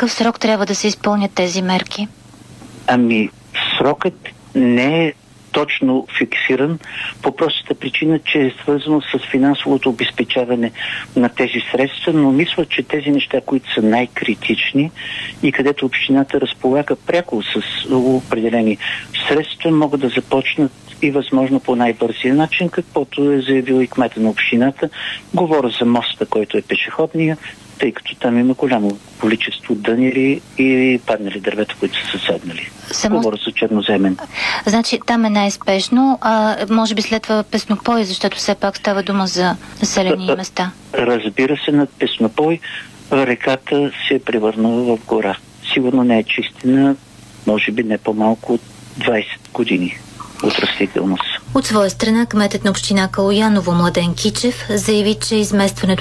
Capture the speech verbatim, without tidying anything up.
какъв срок трябва да се изпълнят тези мерки? Ами, срокът не е точно фиксиран по простата причина, че е свързано с финансовото обезпечаване на тези средства, но мисля, че тези неща, които са най-критични и където общината разполага пряко с определени средства, могат да започнат и възможно по най-бързия начин, каквото е заявил и кмета на общината. Говоря за моста, който е пешеходния, тъй като там има голямо количество дънери и паднали дървета, които са съседнали. Само... Говоря за черноземен. Значи там е най-спешно, а може би следва Песнопой, защото все пак става дума за населени а, места. Разбира се, над Песнопой реката се е превърнала в гора. Сигурно не е чистена, може би не по-малко от двайсет години от растителност. От своя страна, кметът на община Калояново Младен Кичев заяви, че изместването